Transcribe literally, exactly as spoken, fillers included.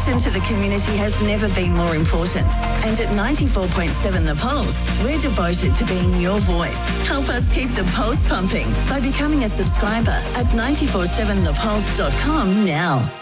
connection to the community has never been more important. And at ninety-four point seven The Pulse, we're devoted to being your voice. Help us keep the pulse pumping by becoming a subscriber at nine four seven the pulse dot com now.